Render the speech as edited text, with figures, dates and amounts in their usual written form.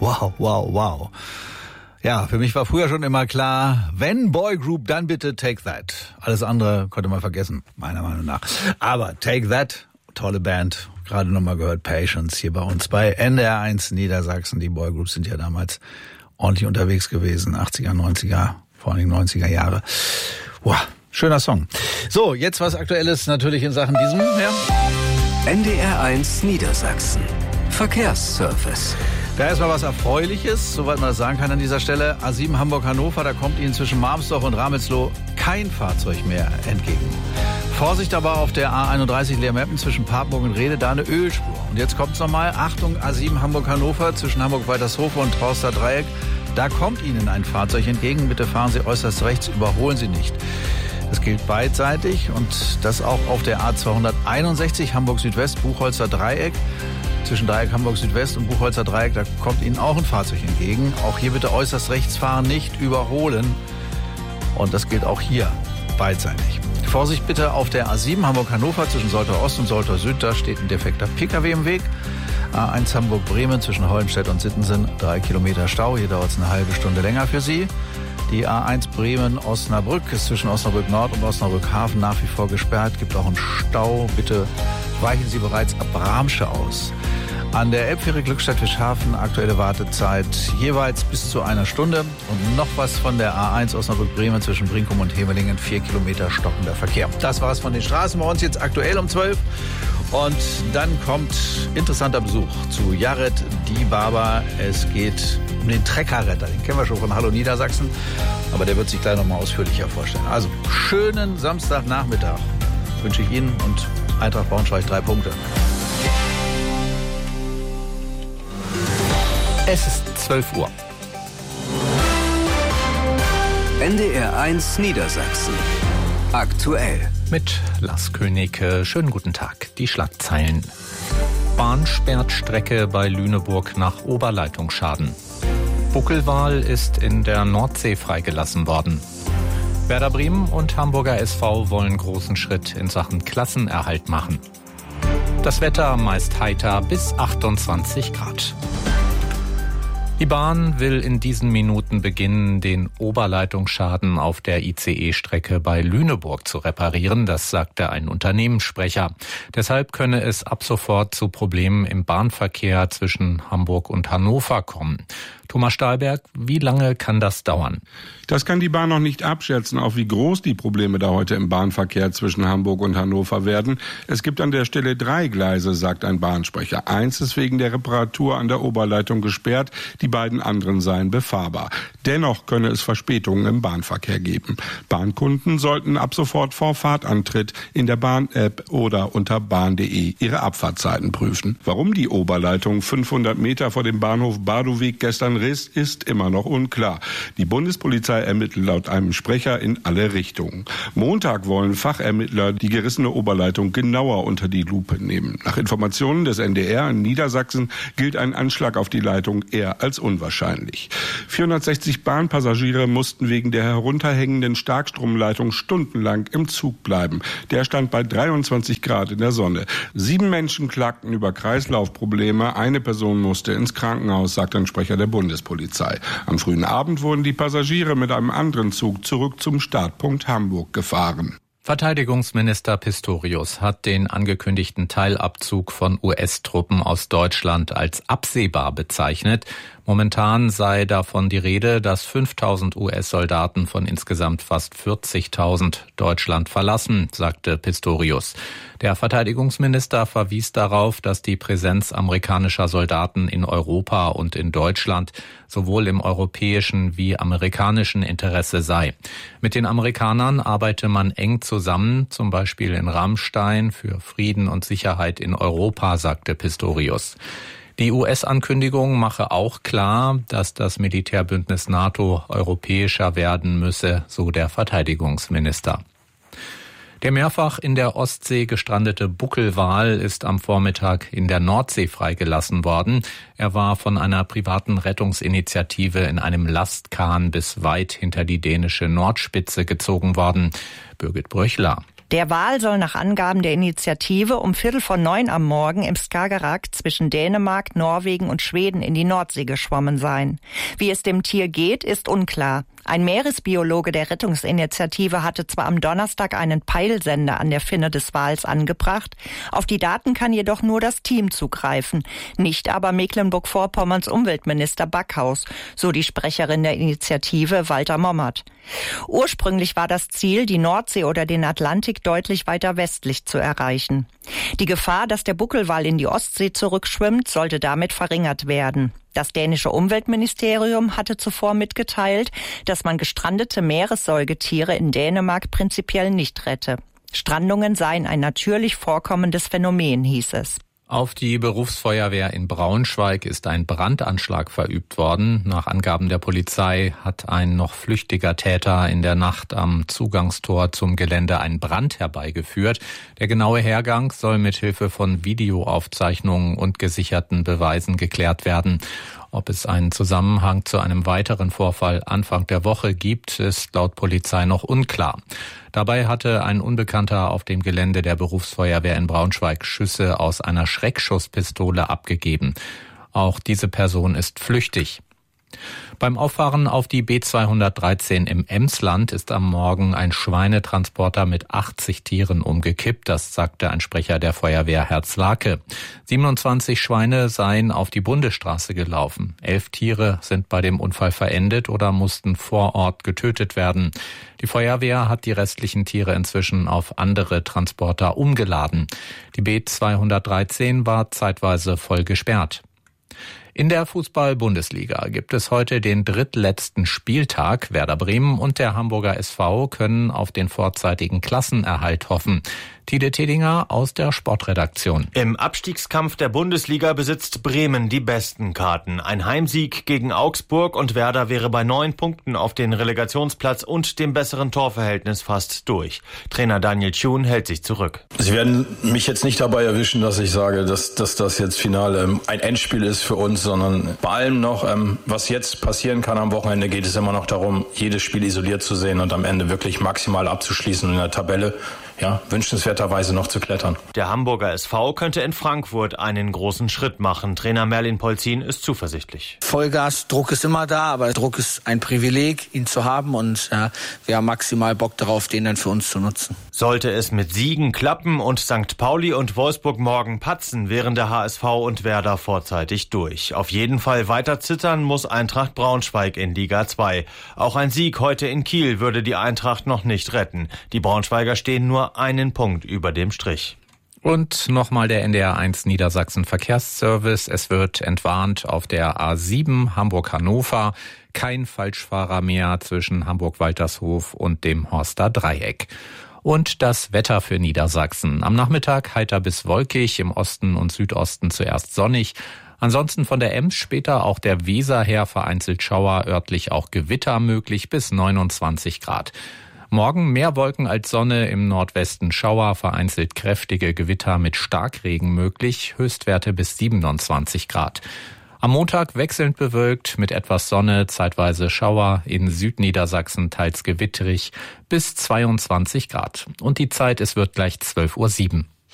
Wow. Ja, für mich war früher schon immer klar, wenn Boygroup, dann bitte Take That. Alles andere konnte man vergessen, meiner Meinung nach. Aber Take That, tolle Band. Gerade nochmal gehört, Patience hier bei uns bei NDR 1 Niedersachsen. Die Boygroups sind ja damals ordentlich unterwegs gewesen, 80er, 90er, vor allem 90er Jahre. Wow, schöner Song. So, jetzt was Aktuelles natürlich in Sachen diesem. Ja. NDR 1 Niedersachsen. Verkehrsservice. Da ist mal was Erfreuliches, soweit man das sagen kann an dieser Stelle. A7 Hamburg-Hannover, da kommt Ihnen zwischen Marmsdorf und Ramelsloh kein Fahrzeug mehr entgegen. Vorsicht aber auf der A31 Leermeppen zwischen Papenburg und Rede, da eine Ölspur. Und jetzt kommt's nochmal, Achtung, A7 Hamburg-Hannover zwischen Hamburg-Waltershofe und Torster Dreieck. Da kommt Ihnen ein Fahrzeug entgegen, bitte fahren Sie äußerst rechts, überholen Sie nicht. Das gilt beidseitig und das auch auf der A261 Hamburg-Südwest, Buchholzer Dreieck. Zwischen Dreieck Hamburg-Südwest und Buchholzer Dreieck, da kommt Ihnen auch ein Fahrzeug entgegen. Auch hier bitte äußerst rechts fahren, nicht überholen. Und das gilt auch hier beidseitig. Vorsicht bitte auf der A7 Hamburg-Hannover zwischen Soltau Ost und Soltau Süd, da steht ein defekter Pkw im Weg. A1 Hamburg-Bremen zwischen Hollenstedt und Sittensen, 3 Kilometer Stau, hier dauert es eine halbe Stunde länger für Sie. Die A1 Bremen-Osnabrück ist zwischen Osnabrück Nord und Osnabrück Hafen nach wie vor gesperrt, gibt auch einen Stau, bitte weichen Sie bereits ab Bramsche aus. An der Elbfähre Glückstadt-Fischhafen aktuelle Wartezeit jeweils bis zu einer Stunde. Und noch was von der A1 Osnabrück-Bremen zwischen Brinkum und Hemelingen, 4 Kilometer stockender Verkehr. Das war's von den Straßen bei uns jetzt aktuell um 12. Und dann kommt interessanter Besuch zu Jared Dibaba. Es geht um den Treckerretter, den kennen wir schon von Hallo Niedersachsen. Aber der wird sich gleich nochmal ausführlicher vorstellen. Also schönen Samstagnachmittag wünsche ich Ihnen und Eintracht Braunschweig 3 Punkte. Es ist 12 Uhr. NDR 1 Niedersachsen. Aktuell. Mit Lars König. Schönen guten Tag. Die Schlagzeilen. Bahn sperrt Strecke bei Lüneburg nach Oberleitungsschaden. Buckelwal ist in der Nordsee freigelassen worden. Werder Bremen und Hamburger SV wollen großen Schritt in Sachen Klassenerhalt machen. Das Wetter meist heiter bis 28 Grad. Die Bahn will in diesen Minuten beginnen, den Oberleitungsschaden auf der ICE-Strecke bei Lüneburg zu reparieren, das sagte ein Unternehmenssprecher. Deshalb könne es ab sofort zu Problemen im Bahnverkehr zwischen Hamburg und Hannover kommen. Thomas Stahlberg, wie lange kann das dauern? Das kann die Bahn noch nicht abschätzen, auch wie groß die Probleme da heute im Bahnverkehr zwischen Hamburg und Hannover werden. Es gibt an der Stelle 3 Gleise, sagt ein Bahnsprecher. 1 ist wegen der Reparatur an der Oberleitung gesperrt, die beiden anderen seien befahrbar. Dennoch könne es Verspätungen im Bahnverkehr geben. Bahnkunden sollten ab sofort vor Fahrtantritt in der Bahn-App oder unter bahn.de ihre Abfahrtzeiten prüfen. Warum die Oberleitung 500 Meter vor dem Bahnhof Badoweg gestern riss, ist immer noch unklar. Die Bundespolizei ermittelt laut einem Sprecher in alle Richtungen. Montag wollen Fachermittler die gerissene Oberleitung genauer unter die Lupe nehmen. Nach Informationen des NDR in Niedersachsen gilt ein Anschlag auf die Leitung eher als unwahrscheinlich. 460 Bahnpassagiere mussten wegen der herunterhängenden Starkstromleitung stundenlang im Zug bleiben. Der stand bei 23 Grad in der Sonne. 7 Menschen klagten über Kreislaufprobleme. Eine Person musste ins Krankenhaus, sagt ein Sprecher der Bundespolizei. Am frühen Abend wurden die Passagiere mit einem anderen Zug zurück zum Startpunkt Hamburg gefahren. Verteidigungsminister Pistorius hat den angekündigten Teilabzug von US-Truppen aus Deutschland als absehbar bezeichnet. Momentan sei davon die Rede, dass 5.000 US-Soldaten von insgesamt fast 40.000 Deutschland verlassen, sagte Pistorius. Der Verteidigungsminister verwies darauf, dass die Präsenz amerikanischer Soldaten in Europa und in Deutschland sowohl im europäischen wie amerikanischen Interesse sei. Mit den Amerikanern arbeite man eng zusammen, zum Beispiel in Ramstein für Frieden und Sicherheit in Europa, sagte Pistorius. Die US-Ankündigung mache auch klar, dass das Militärbündnis NATO europäischer werden müsse, so der Verteidigungsminister. Der mehrfach in der Ostsee gestrandete Buckelwal ist am Vormittag in der Nordsee freigelassen worden. Er war von einer privaten Rettungsinitiative in einem Lastkahn bis weit hinter die dänische Nordspitze gezogen worden. Birgit Bröchler. Der Wal soll nach Angaben der Initiative um 8:45 am Morgen im Skagerrak zwischen Dänemark, Norwegen und Schweden in die Nordsee geschwommen sein. Wie es dem Tier geht, ist unklar. Ein Meeresbiologe der Rettungsinitiative hatte zwar am Donnerstag einen Peilsender an der Finne des Wals angebracht, auf die Daten kann jedoch nur das Team zugreifen, nicht aber Mecklenburg-Vorpommerns Umweltminister Backhaus, so die Sprecherin der Initiative Walter Mommert. Ursprünglich war das Ziel, die Nordsee oder den Atlantik deutlich weiter westlich zu erreichen. Die Gefahr, dass der Buckelwal in die Ostsee zurückschwimmt, sollte damit verringert werden. Das dänische Umweltministerium hatte zuvor mitgeteilt, dass man gestrandete Meeressäugetiere in Dänemark prinzipiell nicht rette. Strandungen seien ein natürlich vorkommendes Phänomen, hieß es. Auf die Berufsfeuerwehr in Braunschweig ist ein Brandanschlag verübt worden. Nach Angaben der Polizei hat ein noch flüchtiger Täter in der Nacht am Zugangstor zum Gelände einen Brand herbeigeführt. Der genaue Hergang soll mit Hilfe von Videoaufzeichnungen und gesicherten Beweisen geklärt werden. Ob es einen Zusammenhang zu einem weiteren Vorfall Anfang der Woche gibt, ist laut Polizei noch unklar. Dabei hatte ein Unbekannter auf dem Gelände der Berufsfeuerwehr in Braunschweig Schüsse aus einer Schreckschusspistole abgegeben. Auch diese Person ist flüchtig. Beim Auffahren auf die B213 im Emsland ist am Morgen ein Schweinetransporter mit 80 Tieren umgekippt. Das sagte ein Sprecher der Feuerwehr Herzlake. 27 Schweine seien auf die Bundesstraße gelaufen. 11 Tiere sind bei dem Unfall verendet oder mussten vor Ort getötet werden. Die Feuerwehr hat die restlichen Tiere inzwischen auf andere Transporter umgeladen. Die B213 war zeitweise voll gesperrt. In der Fußball-Bundesliga gibt es heute den drittletzten Spieltag. Werder Bremen und der Hamburger SV können auf den vorzeitigen Klassenerhalt hoffen. Tide Tedinger aus der Sportredaktion. Im Abstiegskampf der Bundesliga besitzt Bremen die besten Karten. Ein Heimsieg gegen Augsburg und Werder wäre bei 9 Punkten auf den Relegationsplatz und dem besseren Torverhältnis fast durch. Trainer Daniel Thun hält sich zurück. Sie werden mich jetzt nicht dabei erwischen, dass ich sage, dass das jetzt final ein Endspiel ist für uns, sondern bei allem noch, was jetzt passieren kann am Wochenende, geht es immer noch darum, jedes Spiel isoliert zu sehen und am Ende wirklich maximal abzuschließen und in der Tabelle wünschenswerterweise noch zu klettern. Der Hamburger SV könnte in Frankfurt einen großen Schritt machen. Trainer Merlin Polzin ist zuversichtlich. Vollgas, Druck ist immer da, aber Druck ist ein Privileg, ihn zu haben und wir haben maximal Bock darauf, den dann für uns zu nutzen. Sollte es mit Siegen klappen und St. Pauli und Wolfsburg morgen patzen, wären der HSV und Werder vorzeitig durch. Auf jeden Fall weiter zittern muss Eintracht Braunschweig in Liga 2. Auch ein Sieg heute in Kiel würde die Eintracht noch nicht retten. Die Braunschweiger stehen nur einen Punkt über dem Strich. Und nochmal der NDR1 Niedersachsen Verkehrsservice. Es wird entwarnt auf der A7 Hamburg-Hannover. Kein Falschfahrer mehr zwischen Hamburg-Waltershof und dem Horster Dreieck. Und das Wetter für Niedersachsen. Am Nachmittag heiter bis wolkig, im Osten und Südosten zuerst sonnig. Ansonsten von der Ems später auch der Weser her vereinzelt Schauer, örtlich auch Gewitter möglich bis 29 Grad. Morgen mehr Wolken als Sonne, im Nordwesten Schauer, vereinzelt kräftige Gewitter mit Starkregen möglich, Höchstwerte bis 27 Grad. Am Montag wechselnd bewölkt mit etwas Sonne, zeitweise Schauer, in Südniedersachsen teils gewitterig bis 22 Grad. Und die Zeit, es wird gleich 12:07 Uhr.